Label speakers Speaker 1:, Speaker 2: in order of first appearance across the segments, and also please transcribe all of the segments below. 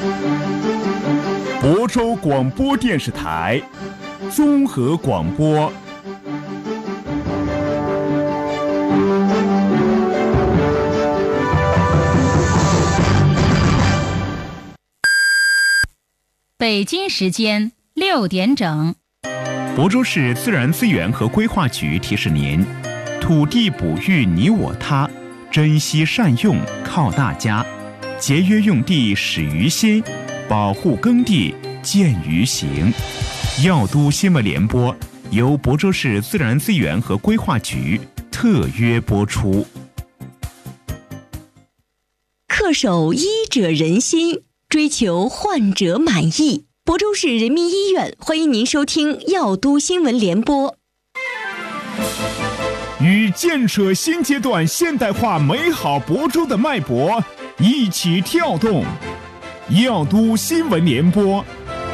Speaker 1: 亳州广播电视台综合广播。
Speaker 2: 北京时间6点整。
Speaker 1: 亳州市自然资源和规划局提示您：土地哺育你我他，珍惜善用靠大家，节约用地始于心，保护耕地见于行。药都新闻联播由亳州市自然资源和规划局特约播出。
Speaker 3: 恪守医者仁心，追求患者满意。亳州市人民医院欢迎您收听药都新闻联播。
Speaker 1: 与建设新阶段现代化美好亳州的脉搏一起跳动，药都新闻联播。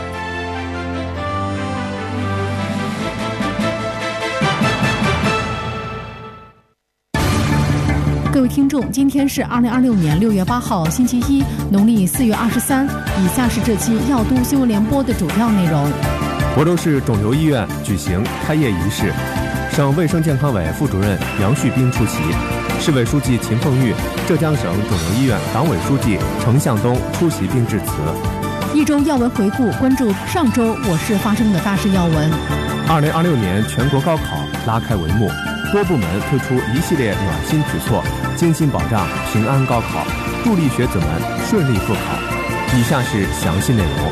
Speaker 4: 各位听众，今天是2026年6月8号，星期一，农历4月23。以下是这期药都新闻联播的主要内容。
Speaker 5: 亳州市肿瘤医院举行开业仪式，省卫生健康委副主任杨旭斌出席，市委书记秦凤玉、浙江省肿瘤医院党委书记程向东出席并致辞。
Speaker 4: 一周要闻回顾，关注上周我市发生的大事要闻。
Speaker 5: 2026年全国高考拉开帷幕，多部门推出一系列暖心举措，精心保障平安高考，助力学子们顺利复考。以下是详细内容。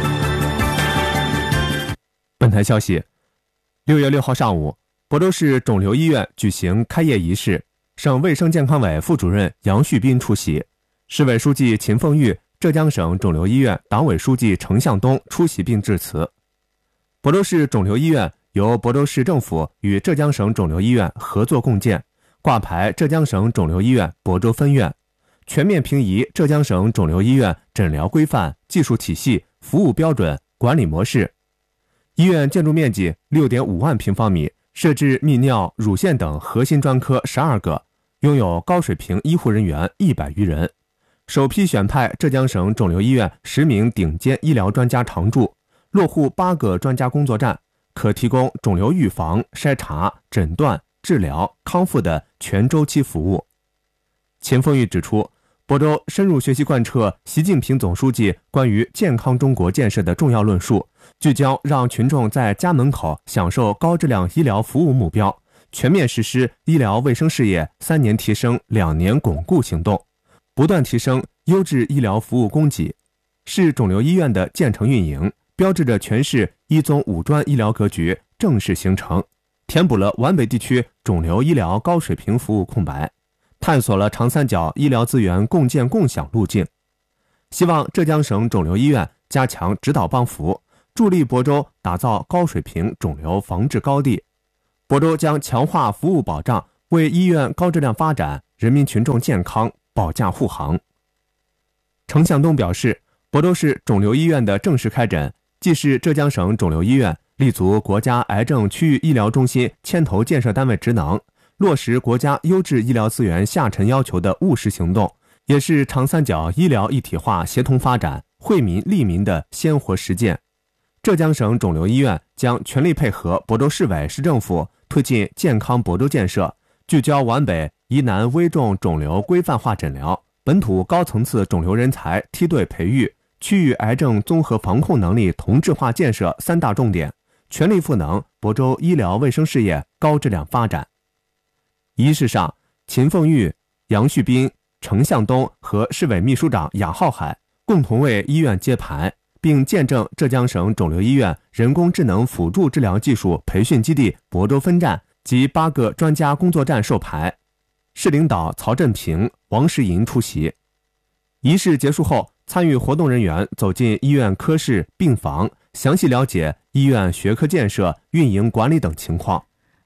Speaker 5: 本台消息，6月6号上午，亳州市肿瘤医院举行开业仪式，省卫生健康委副主任杨旭斌出席，市委书记秦凤玉、浙江省肿瘤医院党委书记程向东出席并致辞。亳州市肿瘤医院由亳州市政府与浙江省肿瘤医院合作共建，挂牌浙江省肿瘤医院亳州分院，全面平移浙江省肿瘤医院诊疗规范、技术体系、服务标准、管理模式。医院建筑面积 6.5 万平方米，设置泌尿、乳腺等核心专科12个，拥有高水平医护人员100余人。首批选派浙江省肿瘤医院10名顶尖医疗专家常驻，落户8个专家工作站，可提供肿瘤预防、筛查、诊断、治疗、康复的全周期服务。秦凤玉指出，亳州深入学习贯彻习近平总书记关于健康中国建设的重要论述，聚焦让群众在家门口享受高质量医疗服务目标，全面实施医疗卫生事业3年提升、2年巩固行动，不断提升优质医疗服务供给。市肿瘤医院的建成运营，标志着全市一综五专医疗格局正式形成，填补了皖北地区肿瘤医疗高水平服务空白，探索了长三角医疗资源共建共享路径。希望浙江省肿瘤医院加强指导帮扶，助力亳州打造高水平肿瘤防治高地。亳州将强化服务保障，为医院高质量发展、人民群众健康保驾护航。程向东表示，亳州市肿瘤医院的正式开诊，既是浙江省肿瘤医院立足国家癌症区域医疗中心牵头建设单位职能，落实国家优质医疗资源下沉要求的务实行动，也是长三角医疗一体化协同发展、惠民利民的鲜活实践。浙江省肿瘤医院将全力配合亳州市委市政府推进健康亳州建设，聚焦皖北疑难危重肿瘤规范化诊疗、本土高层次肿瘤人才梯队培育、区域癌症综合防控能力同质化建设3大重点，全力赋能亳州医疗卫生事业高质量发展。仪式上，秦凤玉、杨旭斌、程向东和市委秘书长雅浩海共同为医院揭牌，并见证浙江省肿瘤医院人工智能辅助治疗技术培训基地亳州分站及8个专家工作站授牌。市领导曹振平、王石银出席。仪式结束后，参与活动人员走进医院科室、病房，详细了解医院学科建设、运营管理等情况。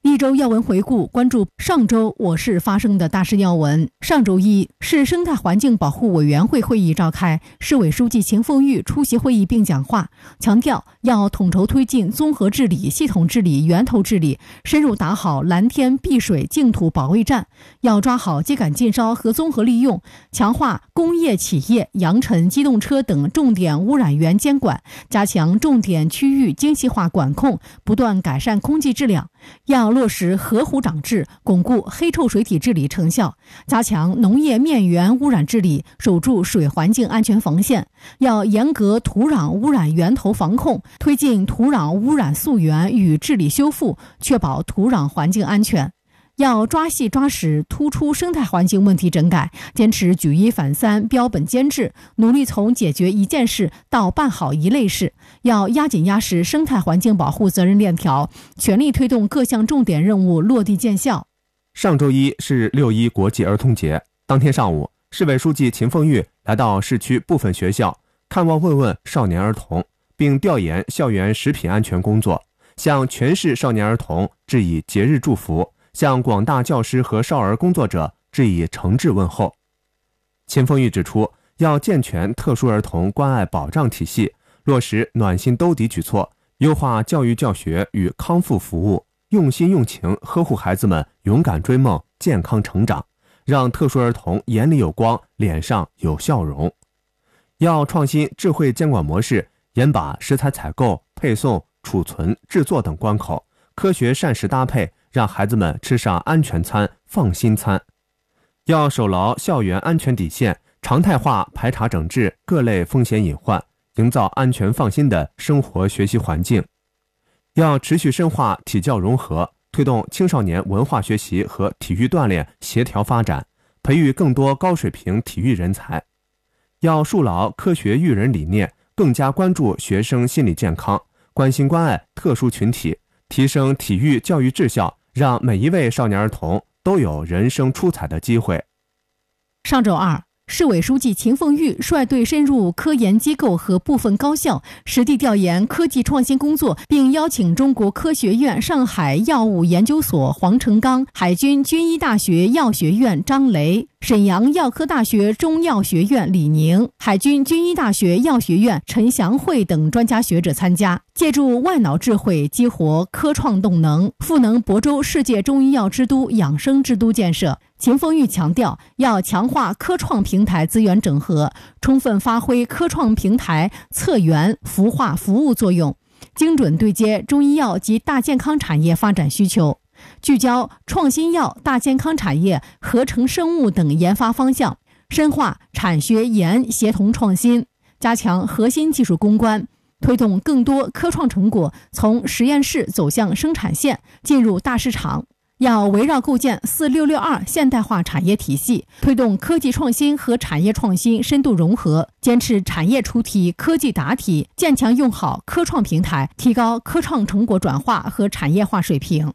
Speaker 4: 一周要闻回顾，关注上周我市发生的大事要闻。上周一，市生态环境保护委员会会议召开，市委书记秦凤玉出席会议并讲话，强调要统筹推进综合治理、系统治理、源头治理，深入打好蓝天碧水净土保卫战，要抓好秸秆禁烧和综合利用，强化工业企业、扬尘、机动车等重点污染源监管，加强重点区域精细化管控，不断改善空气质量。要落实河湖长治，巩固黑臭水体治理成效，加强农业面源污染治理，守住水环境安全防线。要严格土壤污染源头防控，推进土壤污染溯源与治理修复，确保土壤环境安全。要抓细抓实，突出生态环境问题整改，坚持举一反三、标本兼治，努力从解决一件事到办好一类事。要压紧压实生态环境保护责任链条，全力推动各项重点任务落地见效。
Speaker 5: 上周一是6·1国际儿童节，当天上午，市委书记秦凤玉来到市区部分学校，看望慰问少年儿童，并调研校园食品安全工作，向全市少年儿童致以节日祝福，向广大教师和少儿工作者致以诚挚问候。秦凤玉指出，要健全特殊儿童关爱保障体系，落实暖心兜底举措，优化教育教学与康复服务，用心用情呵护孩子们勇敢追梦、健康成长，让特殊儿童眼里有光，脸上有笑容。要创新智慧监管模式，严把食材采购、配送、储存、制作等关口，科学膳食搭配，让孩子们吃上安全餐、放心餐。要守牢校园安全底线，常态化排查整治各类风险隐患，营造安全放心的生活学习环境。要持续深化体教融合，推动青少年文化学习和体育锻炼协调发展，培育更多高水平体育人才。要树牢科学育人理念，更加关注学生心理健康，关心关爱特殊群体，提升体育教育质效，让每一位少年儿童都有人生出彩的机会。
Speaker 4: 上周二，市委书记秦凤玉率队深入科研机构和部分高校，实地调研科技创新工作，并邀请中国科学院上海药物研究所黄成刚、海军军医大学药学院张雷、沈阳药科大学中药学院李宁、海军军医大学药学院陈祥慧等专家学者参加，借助万脑智慧激活科创动能，赋能亳州世界中医药之都、养生之都建设。秦凤玉强调，要强化科创平台资源整合，充分发挥科创平台策源、孵化服务作用，精准对接中医药及大健康产业发展需求，聚焦创新药、大健康产业、合成生物等研发方向，深化产学研协同创新，加强核心技术攻关，推动更多科创成果从实验室走向生产线，进入大市场。要围绕构建4662现代化产业体系，推动科技创新和产业创新深度融合，坚持产业出题、科技答题，坚强用好科创平台，提高科创成果转化和产业化水平。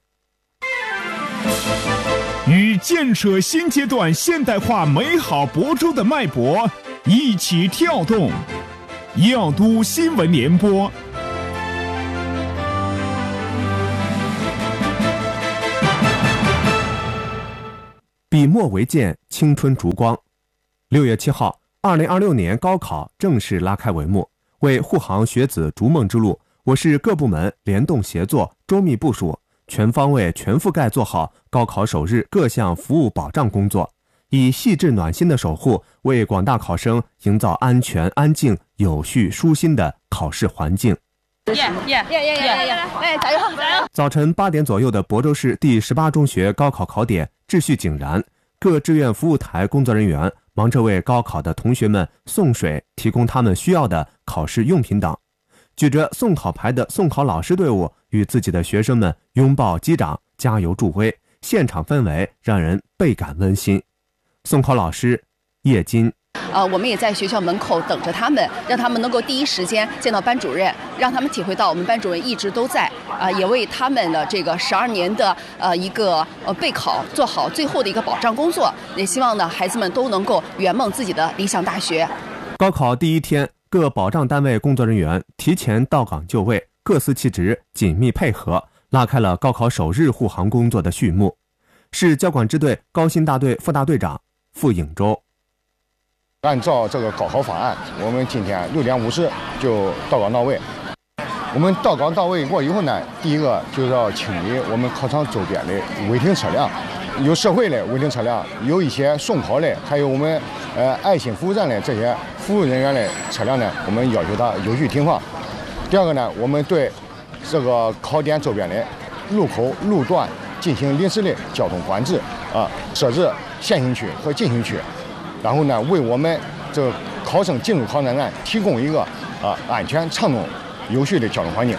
Speaker 1: 与建设新阶段现代化美好亳州的脉搏一起跳动，耀都新闻联播。
Speaker 5: 笔墨为鉴，青春烛光。6月7号，2026年高考正式拉开帷幕。为护航学子逐梦之路，我市各部门联动协作，周密部署，全方位、全覆盖做好高考首日各项服务保障工作，以细致暖心的守护，为广大考生营造安全、安静、有序、舒心的考试环境。
Speaker 6: 来，加油！
Speaker 5: 早晨8点左右的亳州市第18中学高考考点秩序井然，各志愿服务台工作人员忙着为高考的同学们送水，提供他们需要的考试用品等。举着送考牌的送考老师队伍与自己的学生们拥抱击掌，加油助威，现场氛围让人倍感温馨。送考老师叶金。
Speaker 6: 我们也在学校门口等着他们，让他们能够第一时间见到班主任，让他们体会到我们班主任一直都在，也为他们的这个12年的一个备考做好最后的一个保障工作。也希望呢，孩子们都能够圆梦自己的理想大学。
Speaker 5: 高考第一天，各保障单位工作人员提前到岗就位，各司其职，紧密配合， 拉开了高考首日护航工作的序幕。市交管支队高新大队副大队长傅颖洲：
Speaker 7: 按照这个高考法案，我们今天6点50就到岗到位。我们到岗到位过以后呢，第一个就是要清理我们考场周边的违停车辆，有社会的违停车辆，有一些送考的，还有我们爱心服务站的这些服务人员的车辆呢，我们要求它有序停放。第二个呢，我们对这个考点周边的路口路段进行临时的交通管制设置限行区和禁行区，然后呢，为我们这个考生进入考场站提供一个安全畅通有序的交通环境。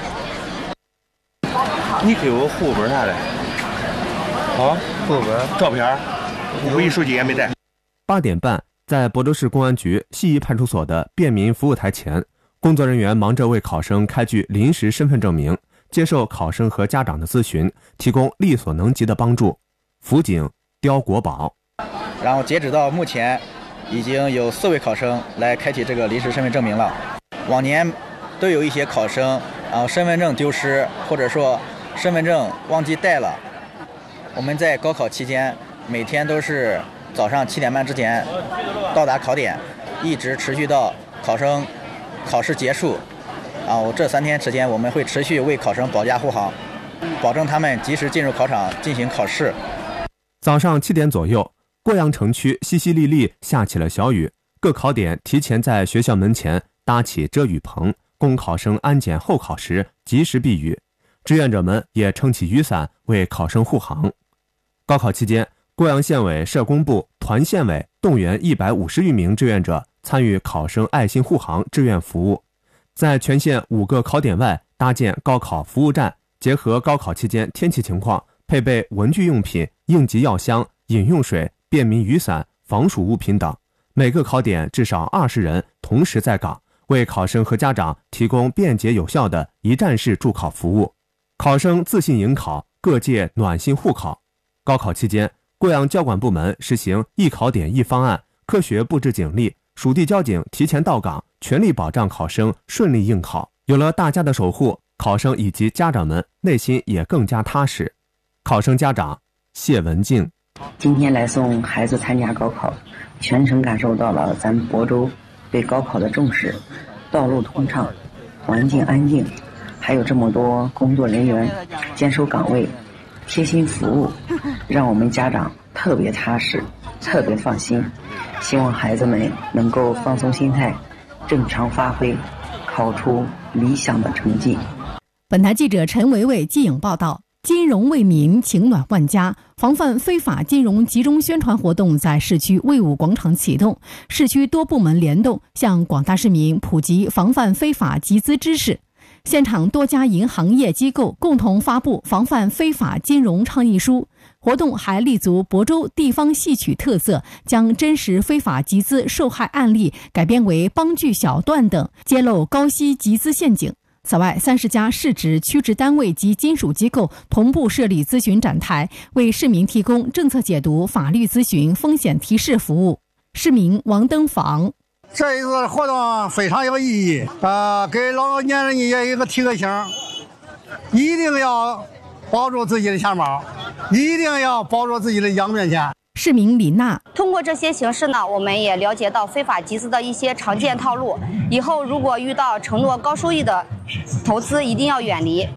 Speaker 8: 你给我户口本啥的？户口本、照片，我一手机也没带。
Speaker 5: 8点半，在亳州市公安局西仪派出所的便民服务台前，工作人员忙着为考生开具临时身份证明，接受考生和家长的咨询，提供力所能及的帮助。辅警刁国宝：
Speaker 9: 然后截止到目前，已经有4位考生来开启这个临时身份证明了。往年都有一些考生，身份证丢失，或者说身份证忘记带了。我们在高考期间，每天都是早上7点半之前到达考点，一直持续到考生考试结束。这3天时间，我们会持续为考生保驾护航，保证他们及时进入考场进行考试。
Speaker 5: 早上7点左右，过阳城区淅淅沥沥下起了小雨，各考点提前在学校门前搭起遮雨棚，供考生安检候考时及时避雨。志愿者们也撑起雨伞为考生护航。高考期间，过阳县委社工部、团县委动员150余名志愿者参与考生爱心护航志愿服务，在全县5个考点外搭建高考服务站，结合高考期间天气情况，配备文具用品、应急药箱、饮用水、便民雨伞、防暑物品等。每个考点至少20人同时在岗，为考生和家长提供便捷有效的一站式助考服务。考生自信迎考，各界暖心护考。高考期间，贵阳交管部门实行一考点一方案，科学布置警力，属地交警提前到岗，全力保障考生顺利应考。有了大家的守护，考生以及家长们内心也更加踏实。考生家长谢文静：
Speaker 10: 今天来送孩子参加高考，全程感受到了咱亳州对高考的重视，道路通畅，环境安静，还有这么多工作人员坚守岗位，贴心服务，让我们家长特别踏实，特别放心。希望孩子们能够放松心态，正常发挥，考出理想的成绩。
Speaker 4: 本台记者陈维维记影报道。金融为民，情暖万家。防范非法金融集中宣传活动在市区卫武广场启动，市区多部门联动，向广大市民普及防范非法集资知识。现场多家银行业机构共同发布防范非法金融倡议书。活动还立足亳州地方戏曲特色，将真实非法集资受害案例改编为帮剧小段等，揭露高息集资陷阱。此外，30家市直、区直单位及金属机构同步设立咨询展台，为市民提供政策解读、法律咨询、风险提示服务。市民王登房：
Speaker 11: 这一个活动非常有意义给老年人也有个提个醒，一定要保住自己的钱包，一定要保住自己的养命钱。
Speaker 4: 市民李娜：
Speaker 12: 通过这些形式呢，我们也了解到非法集资的一些常见套路，以后如果遇到承诺高收益的投资，一定要远离。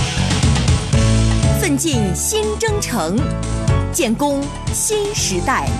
Speaker 3: 奋进新征程，建功新时代。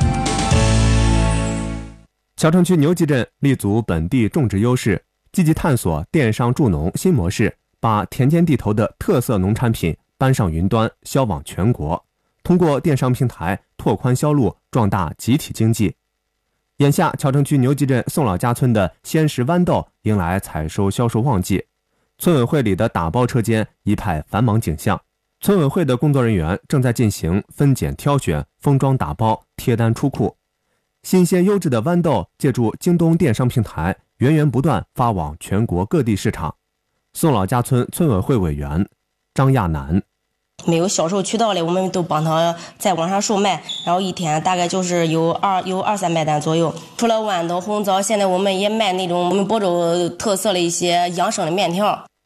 Speaker 5: 谯城区牛集镇立足本地种植优势，积极探索电商助农新模式，把田间地头的特色农产品搬上云端，销往全国。通过电商平台拓宽销路，壮大集体经济。眼下，谯城区牛集镇宋老家村的鲜食豌豆迎来采收销售旺季，村委会里的打包车间一派繁忙景象。村委会的工作人员正在进行分拣挑选、封装打包、贴单出库。新鲜优质的豌豆借助京东电商平台源源不断发往全国各地市场。宋老家村村委会委员张亚楠：
Speaker 13: 没有销售渠道的，我们都帮他在网上售卖，然后一天大概就是有200-300单左右。除了豌豆、红枣，现在我们也卖那种我们亳州特色的一些养生的面条。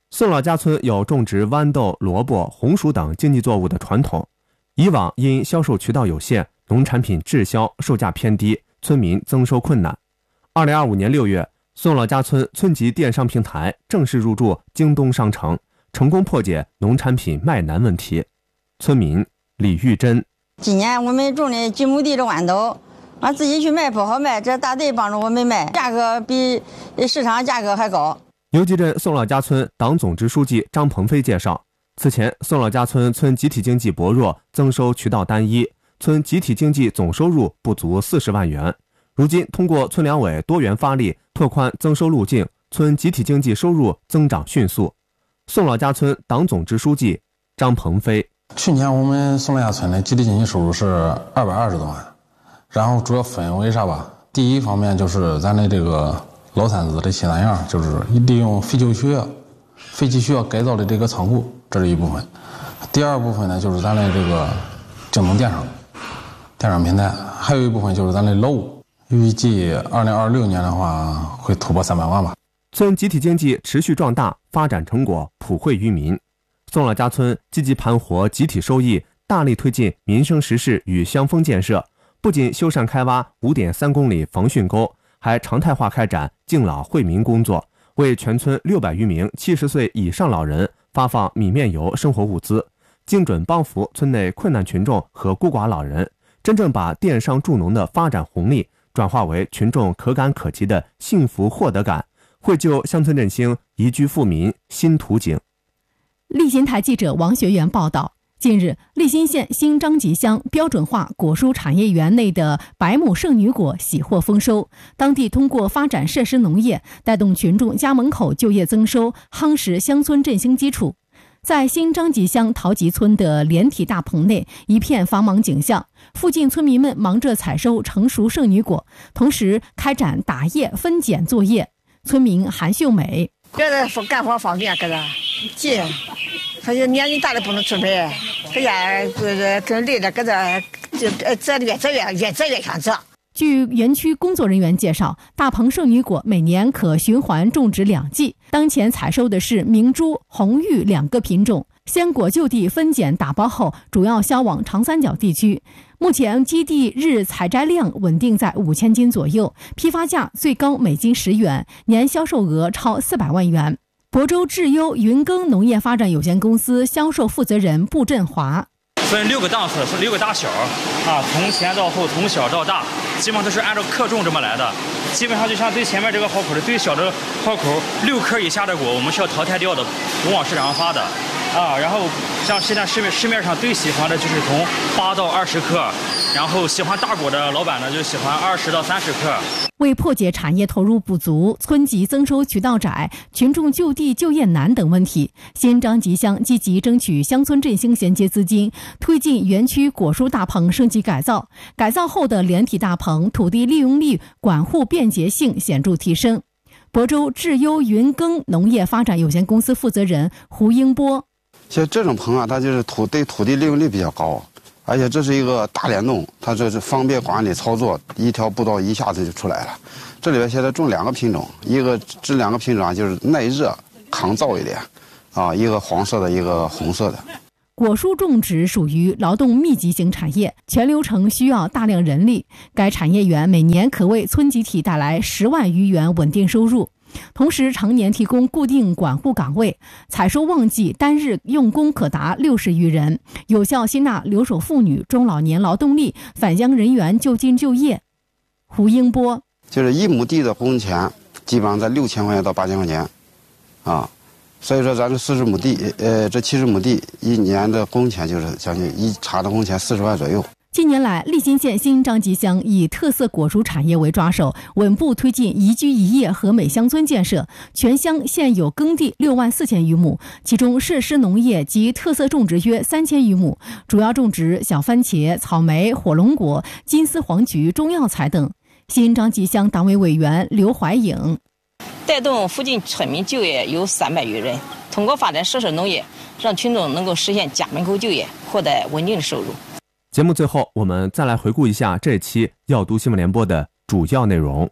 Speaker 5: 宋老家村有种植豌豆、萝卜、红薯等经济作物的传统，以往因销售渠道有限，农产品滞销，售价偏低，村民增收困难。2025年6月，宋老家村村级电商平台正式入驻京东商城，成功破解农产品卖难问题。村民李玉珍：
Speaker 14: 今年我们种的几亩地的豌豆，自己去卖不好卖，这大队帮着我们卖，价格比市场价格还高。
Speaker 5: 牛集镇宋老家村党总支书记张鹏飞介绍，此前宋老家村村集体经济薄弱，增收渠道单一，村集体经济总收入不足40万元。如今通过村两委多元发力，拓宽增收路径，村集体经济收入增长迅速。宋老家村党总支书记张鹏飞：
Speaker 15: 去年我们宋老家村的集体经济收入是220多万，然后主要分为啥吧？第一方面就是咱的这个老三子的新三样，就是利用废弃学校改造的这个仓库，这是一部分。第二部分呢，就是咱的这个京东电商平台，还有一部分就是咱的劳务，预计2026年的话会突破300万吧。
Speaker 5: 村集体经济持续壮大，发展成果普惠于民。宋老家村积极盘活集体收益，大力推进民生实事与乡风建设，不仅修缮开挖5.3公里防汛沟，还常态化开展敬老惠民工作，为全村600余名70岁以上老人发放米面油生活物资，精准帮扶村内困难群众和孤寡老人，真正把电商助农的发展红利转化为群众可感可及的幸福获得感，绘就乡村振兴、宜居富民新图景。
Speaker 4: 立新台记者王学元报道，近日，立新县新张集乡标准化果蔬产业园内的白母圣女果喜获丰收，当地通过发展设施农业，带动群众家门口就业增收，夯实乡村振兴基础。在新张集乡陶集村的连体大棚内，一片繁忙景象，附近村民们忙着采收成熟圣女果，同时开展打叶分拣作业。村民韩秀美：
Speaker 16: 觉得干活方便，搁这近，他就年龄大的不能出门，搁家更累了，搁这就越想这。
Speaker 4: 据园区工作人员介绍，大棚圣女果每年可循环种植2季，当前采收的是明珠、红玉2个品种。鲜果就地分拣打包后，主要销往长三角地区。目前基地日采摘量稳定在5000斤左右，批发价最高每斤10元，年销售额超400万元。亳州智优云耕农业发展有限公司销售负责人布振华：
Speaker 17: 分6个档次，是6个大小啊，从前到后，从小到大，基本上都是按照克重这么来的。基本上就像最前面这个壕口的最小的壕口，6颗以下的果我们需要淘汰掉的，不往市场上发的啊。然后像现在市面上最喜欢的就是从8到20克，然后喜欢大果的老板呢就喜欢20到30克。
Speaker 4: 为破解产业投入不足、村级增收渠道窄、群众就地就业难等问题，新张集乡积极争取乡村振兴衔接资金，推进园区果蔬大棚升级改造。改造后的连体大棚土地利用率、管护便捷性显著提升。亳州智优云耕农业发展有限公司负责人胡英波：
Speaker 18: 像这种棚啊，它就是对土地利用率比较高。而且这是一个大联动，它这是方便管理操作，一条步道一下子就出来了。这里边现在种2个品种，这2个品种啊就是耐热、抗燥一点，一个黄色的，一个红色的。
Speaker 4: 果蔬种植属于劳动密集型产业，全流程需要大量人力。该产业园每年可为村集体带来10万余元稳定收入。同时常年提供固定管护岗位，采收旺季单日用工可达60余人，有效吸纳留守妇女、中老年劳动力、返乡人员就近就业。胡英波：
Speaker 18: 就是1亩地的工钱基本上在6000块钱到8000块钱啊，所以说咱这40亩地，这70亩地一年的工钱就是将近一查的工钱40万左右。
Speaker 4: 近年来，立新县新张集乡以特色果蔬产业为抓手，稳步推进宜居宜业和美乡村建设。全乡现有耕地6万4千余亩，其中设施农业及特色种植约3000余亩，主要种植小番茄、草莓、火龙果、金丝黄菊、中药材等。新张集乡党委委员刘怀颖：
Speaker 19: 带动附近村民就业有300余人，通过发展设施农业，让群众能够实现家门口就业，获得稳定的收入。
Speaker 5: 节目最后，我们再来回顾一下这期要读新闻联播的主要内容。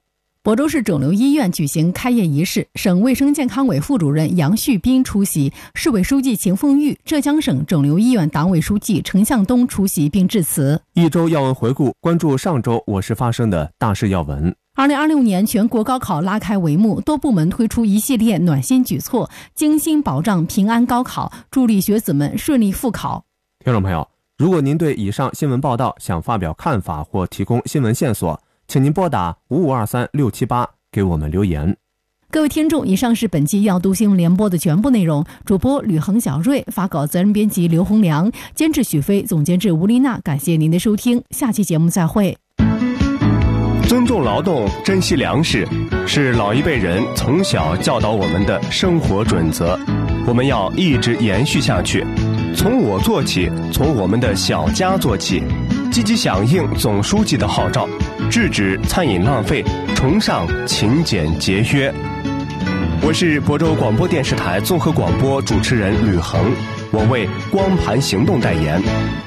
Speaker 4: 亳州市肿瘤医院举行开业仪式，省卫生健康委副主任杨旭斌出席，市委书记秦凤玉、浙江省肿瘤医院党委书记程向东出席并致辞。
Speaker 5: 一周要闻回顾，关注上周我市发生的大事要闻。
Speaker 4: 2026年全国高考拉开帷幕，多部门推出一系列暖心举措，精心保障平安高考，助力学子们顺利复考。
Speaker 5: 听众朋友，如果您对以上新闻报道想发表看法或提供新闻线索，请您拨打5523678给我们留言。
Speaker 4: 各位听众，以上是本期要读新闻联播的全部内容。主播吕恒、小瑞，发稿责任编辑刘洪良，监制许飞，总监制吴丽娜。感谢您的收听，下期节目再会。
Speaker 20: 尊重劳动，珍惜粮食，是老一辈人从小教导我们的生活准则，我们要一直延续下去。从我做起，从我们的小家做起，积极响应总书记的号召，制止餐饮浪费，崇尚勤俭节约。我是亳州广播电视台综合广播主持人吕恒，我为光盘行动代言。